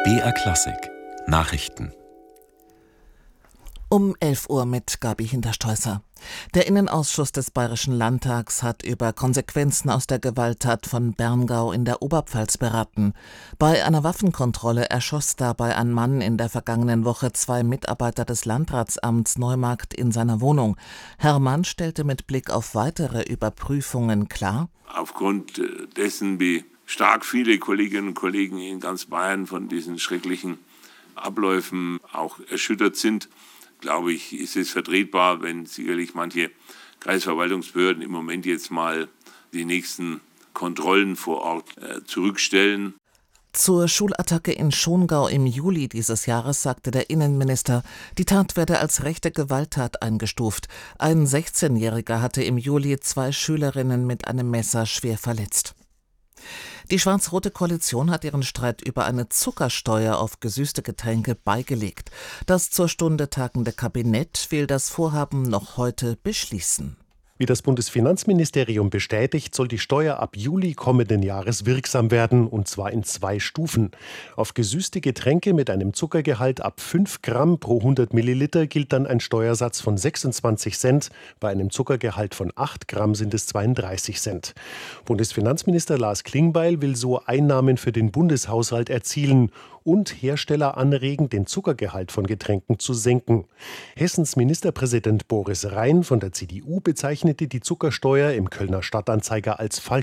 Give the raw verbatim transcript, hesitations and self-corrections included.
B R Klassik Nachrichten Um elf Uhr mit Gabi Hinterstoisser. Der Innenausschuss des Bayerischen Landtags hat über Konsequenzen aus der Gewalttat von Berngau in der Oberpfalz beraten. Bei einer Waffenkontrolle erschoss dabei ein Mann in der vergangenen Woche zwei Mitarbeiter des Landratsamts Neumarkt in seiner Wohnung. Herr Mann stellte mit Blick auf weitere Überprüfungen klar: Aufgrund dessen, wie stark viele Kolleginnen und Kollegen in ganz Bayern von diesen schrecklichen Abläufen auch erschüttert sind, glaube ich, ist es vertretbar, wenn sicherlich manche Kreisverwaltungsbehörden im Moment jetzt mal die nächsten Kontrollen vor Ort äh, zurückstellen. Zur Schulattacke in Schongau im Juli dieses Jahres sagte der Innenminister, die Tat werde als rechte Gewalttat eingestuft. Ein sechzehnjähriger hatte im Juli zwei Schülerinnen mit einem Messer schwer verletzt. Die schwarz-rote Koalition hat ihren Streit über eine Zuckersteuer auf gesüßte Getränke beigelegt. Das zur Stunde tagende Kabinett will das Vorhaben noch heute beschließen. Wie das Bundesfinanzministerium bestätigt, soll die Steuer ab Juli kommenden Jahres wirksam werden, und zwar in zwei Stufen. Auf gesüßte Getränke mit einem Zuckergehalt ab fünf Gramm pro hundert Milliliter gilt dann ein Steuersatz von sechsundzwanzig Cent. Bei einem Zuckergehalt von acht Gramm sind es zweiunddreißig Cent. Bundesfinanzminister Lars Klingbeil will so Einnahmen für den Bundeshaushalt erzielen und Hersteller anregen, den Zuckergehalt von Getränken zu senken. Hessens Ministerpräsident Boris Rhein von der C D U bezeichnete die Zuckersteuer im Kölner Stadtanzeiger als falsch.